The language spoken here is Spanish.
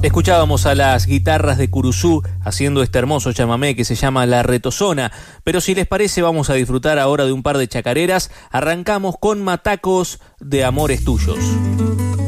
Escuchábamos a las guitarras de Curuzú haciendo este hermoso chamamé que se llama La Retozona, pero si les parece vamos a disfrutar ahora de un par de chacareras. Arrancamos con Matacos de Amores Tuyos.